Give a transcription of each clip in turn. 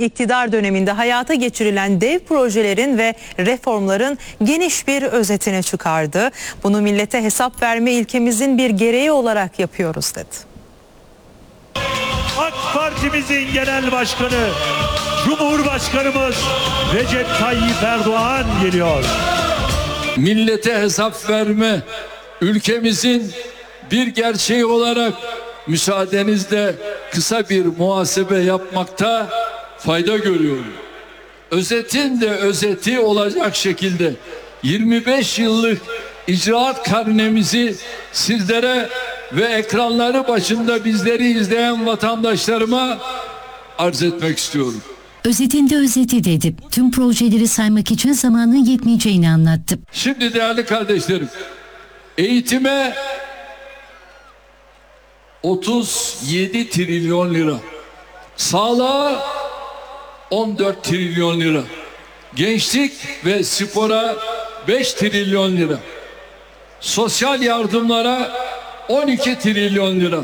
iktidar döneminde hayata geçirilen dev projelerin ve reformların geniş bir özetini çıkardı. Bunu millete hesap verme ilkemizin bir gereği olarak yapıyoruz dedi. AK Partimizin Genel Başkanı Cumhurbaşkanımız Recep Tayyip Erdoğan geliyor. Millete hesap verme ülkemizin bir gerçeği olarak müsaadenizle kısa bir muhasebe yapmakta fayda görüyorum. Özetin de özeti olacak şekilde 25 yıllık icraat karnemizi sizlere ve ekranları başında bizleri izleyen vatandaşlarıma arz etmek istiyorum. Özetinde özeti dedi. Tüm projeleri saymak için zamanın yetmeyeceğini anlattı. Şimdi değerli kardeşlerim, eğitime 37 trilyon lira, sağlığa 14 trilyon lira, gençlik ve spora 5 trilyon lira, sosyal yardımlara 12 trilyon lira,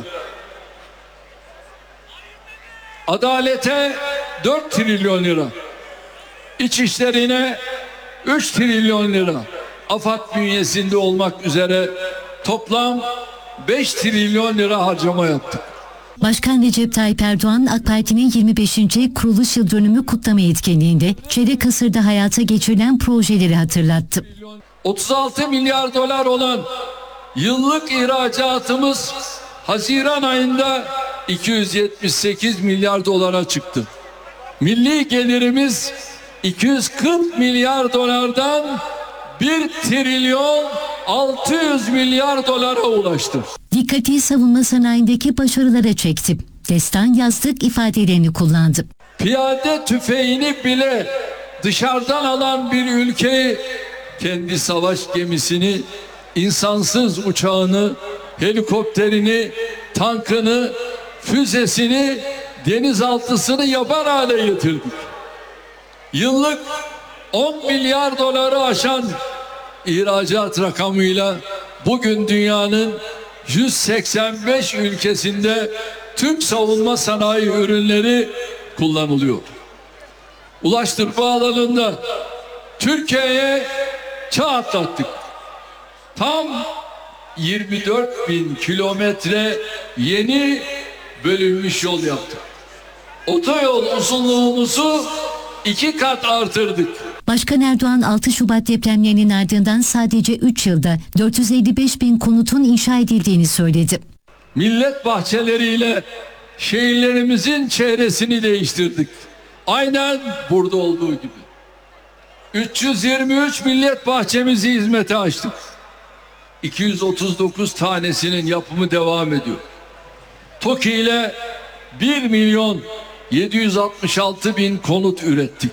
adalete 4 trilyon lira, iç işlerine 3 trilyon lira, AFAD bünyesinde olmak üzere toplam 5 trilyon lira harcama yaptık. Başkan Recep Tayyip Erdoğan, AK Parti'nin 25. kuruluş yıl dönümü kutlama etkinliğinde çeyrek asırda hayata geçirilen projeleri hatırlattı. 36 milyar dolar olan yıllık ihracatımız Haziran ayında 278 milyar dolara çıktı. Milli gelirimiz 240 milyar dolardan 1 trilyon 600 milyar dolara ulaştı. Dikkati savunma sanayindeki başarılara çekti. Destan yazdık ifadelerini kullandı. Piyade tüfeğini bile dışarıdan alan bir ülkeyi, kendi savaş gemisini, insansız uçağını, helikopterini, tankını, füzesini, denizaltısını yapar hale getirdik. Yıllık 10 milyar doları aşan ihracat rakamıyla bugün dünyanın 185 ülkesinde Türk savunma sanayi ürünleri kullanılıyor. Ulaştırma alanında Türkiye'ye çağ atlattık. Tam 24 bin kilometre yeni bölünmüş yol yaptık. Otoyol uzunluğumuzu 2 kat artırdık. Başkan Erdoğan 6 Şubat depremlerinin ardından sadece 3 yılda 455 bin konutun inşa edildiğini söyledi. Millet bahçeleriyle şehirlerimizin çehresini değiştirdik. Aynen burada olduğu gibi. 323 millet bahçemizi hizmete açtık. 239 tanesinin yapımı devam ediyor. TOKİ ile 1 milyon 766 bin konut ürettik.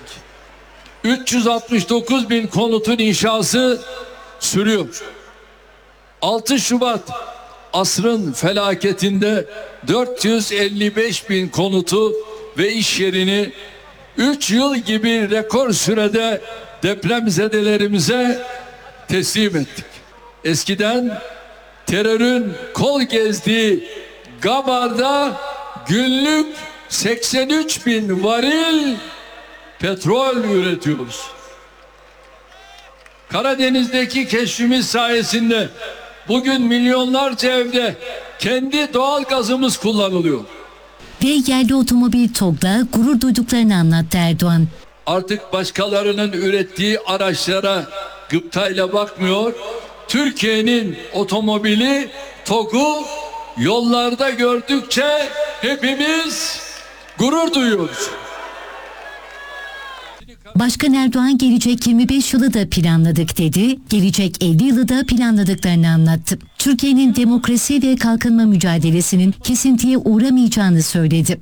369 bin konutun inşası sürüyor. 6 Şubat asrın felaketinde 455 bin konutu ve iş yerini 3 yıl gibi rekor sürede depremzedelerimize teslim ettik. Eskiden terörün kol gezdiği Gabar'da günlük 83 bin varil petrol üretiyoruz. Karadeniz'deki keşfimiz sayesinde bugün milyonlarca evde kendi doğal gazımız kullanılıyor. Ve yerli otomobil TOG'la gurur duyduklarını anlattı Erdoğan. Artık başkalarının ürettiği araçlara gıptayla bakmıyor. Türkiye'nin otomobili TOG'u yollarda gördükçe hepimiz gurur duyuyoruz. Başkan Erdoğan gelecek 25 yılı da planladık dedi. Gelecek 50 yılı da planladıklarını anlattı. Türkiye'nin demokrasi ve kalkınma mücadelesinin kesintiye uğramayacağını söyledi.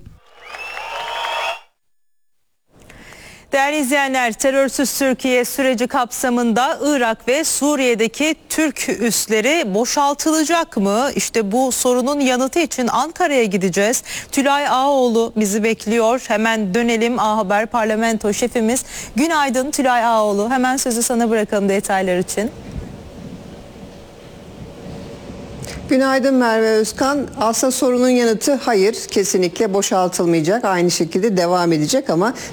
Değerli izleyenler, terörsüz Türkiye süreci kapsamında Irak ve Suriye'deki Türk üsleri boşaltılacak mı? İşte bu sorunun yanıtı için Ankara'ya gideceğiz. Tülay Ağaoğlu bizi bekliyor. Hemen dönelim. A Haber Parlamento şefimiz. Günaydın Tülay Ağaoğlu. Hemen sözü sana bırakalım detaylar için. Günaydın Merve Özkan. Aslında sorunun yanıtı hayır, kesinlikle boşaltılmayacak. Aynı şekilde devam edecek ama